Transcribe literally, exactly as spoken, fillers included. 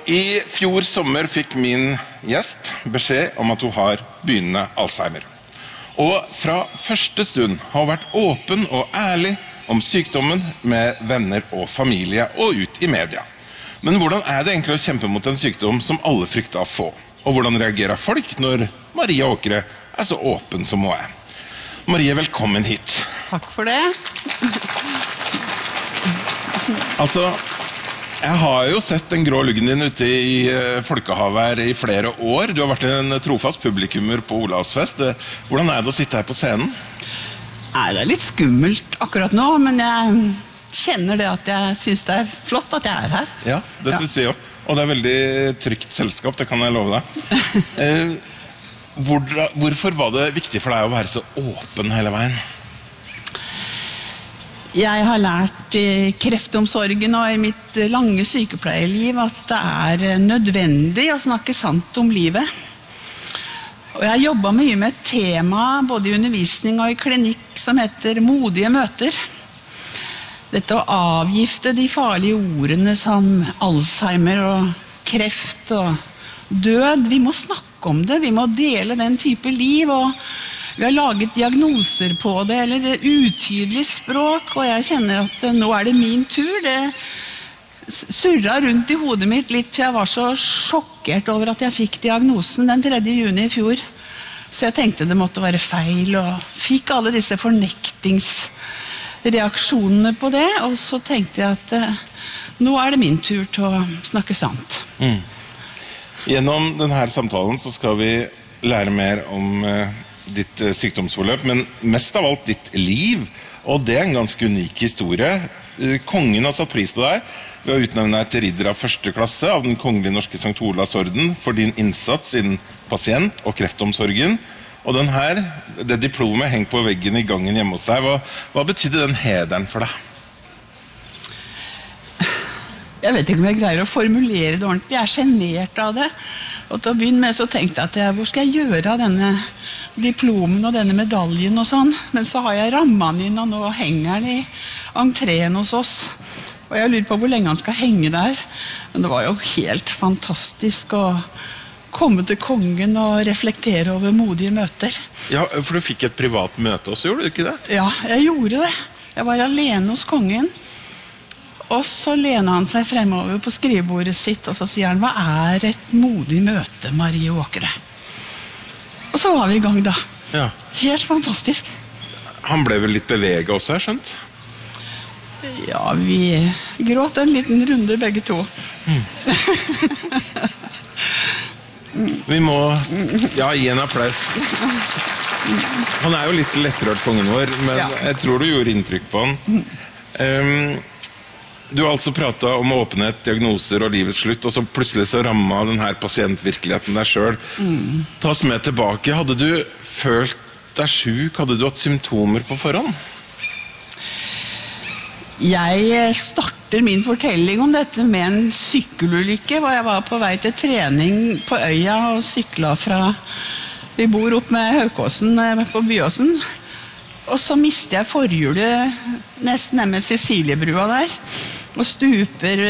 I fjor sommer fikk min gjest beskjed om at hun har begynnende Alzheimer. Og fra første stund har hun vært åpen og ærlig om sykdommen med venner og familie og ut i media. Men hvordan er det egentlig å kjempe mot en sykdom som alle frykter å få? Og hvordan reagerer folk når Marie Åkre er så åpen som hun er? Marie, velkommen hit. Takk for det. Altså, jeg har jo sett den grå luggen din ute i Folkehavet her i flere år. Du har vært en trofast publikummer på Olavsfest. Hvordan er det å sitte her på scenen? Nei, det er litt skummelt akkurat nå, men jeg kjenner det at jeg synes det er flott at jeg er her. Ja, det synes vi også. Og det er veldig trygt selskap, det kan jeg love deg. Eh, hvor, hvorfor var det viktig for deg å være så åpen hele veien? Jeg har lært i kreftomsorgen og i mitt lange sykepleierliv at det er nødvendig å snakke sant om livet. Og jeg har jobbet mye med et tema, både i undervisning og i klinikk, som heter modige møter. Dette å avgifte de farlige ordene som Alzheimer og kreft og død. Vi må snakke om det, vi må dele den type liv, og vi har laget diagnoser på det, eller utydelig språk, og jeg kjenner at nå er det min tur. Det surret rundt i hodet mitt litt, for jeg var så sjokkert over at jeg fikk diagnosen den tredje juni i fjor. Så jeg tenkte det måtte være feil, og fikk alle disse fornektingsreaksjonene på det, og så tenkte jeg at eh, nå er det min tur til å snakke sant. Mm. Gjennom denne samtalen så skal vi lære mer om eh, ditt sykdomsforløp, men mest av alt ditt liv, og det er en ganske unik historie. Kongen har satt pris på deg ved å utnevne deg til ridder av første klasse av den kongelige norske Sankt Olavs orden for din innsats innen pasient- og kreftomsorgen. Og den her, det diplomet hengt på veggen i gangen hjemme hos deg. Hva, hva betydde den hederen for deg? Jeg vet ikke om jeg greier å formulere det ordentlig. Jeg er genert av det. Og til å begynne med så tenkte jeg at jeg, hvor skal jeg gjøre av denne diplomen og denne medaljen og sånn? Men så har jeg rammet den inn, og nå henger den i entreen hos oss. Og jeg lurer på hvor lenge han skal henge der. Men det var jo helt fantastisk å komme til kongen og reflektere over modige møter. Ja, for du fikk et privat møte også, gjorde du ikke det? Ja, jeg gjorde det. Jeg var alene hos kongen. Og så lener han seg fremover på skrivebordet sitt, og så sier han, hva er et modig møte, Marie Åkre? Og så var vi i gang da. Ja. Helt fantastisk. Han ble vel litt beveget også, jeg skjønt? Ja, vi gråt en liten runde begge to. Mm. Vi må, ja, gi en applaus. Han er jo litt lettrørt, kongen vår, men ja. Jeg tror du gjorde inntrykk på han. Um, Du har altså pratet om åpenhet, diagnoser og livets slutt, og så plutselig så rammet denne pasientvirkeligheten deg selv. Mm. Ta oss med tilbake. Hadde du følt deg syk? Hadde du hatt symptomer på forhånd? Jeg starter min fortelling om dette med en sykkelulykke, hvor jeg var på vei til trening på øya og syklet fra, vi bor opp med Haukåsen på Byåsen, og så mistet jeg forhjulet nesten ned med Ceciliebrua der, og stuper